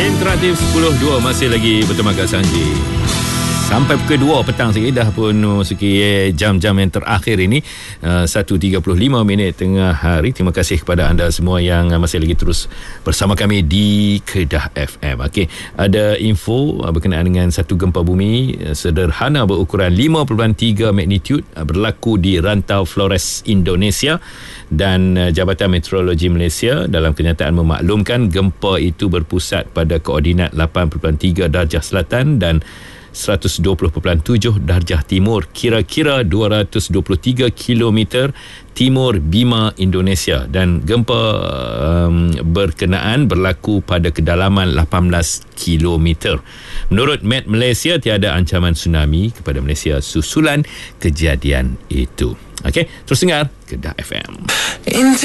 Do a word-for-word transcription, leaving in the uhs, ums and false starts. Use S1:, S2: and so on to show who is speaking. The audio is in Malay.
S1: Interaktif sepuluh dua masih lagi bersama Kak Sanji. Sampai pukul dua petang sekali dah pun segi jam-jam yang terakhir ini, uh, satu tiga puluh lima minit tengah hari. Terima kasih kepada anda semua yang masih lagi terus bersama kami di Kedah F M. Okey, ada info uh, berkenaan dengan satu gempa bumi uh, sederhana berukuran lima perpuluhan tiga magnitude uh, berlaku di Rantau Flores, Indonesia, dan uh, Jabatan Meteorologi Malaysia dalam kenyataan memaklumkan gempa itu berpusat pada koordinat lapan perpuluhan tiga darjah selatan dan seratus dua puluh perpuluhan tujuh darjah timur, kira-kira dua ratus dua puluh tiga kilometer timur Bima, Indonesia, dan gempa um, berkenaan berlaku pada kedalaman lapan belas kilometer. Menurut Met Malaysia, tiada ancaman tsunami kepada Malaysia susulan kejadian itu. Okey, terus dengar Kedah F M.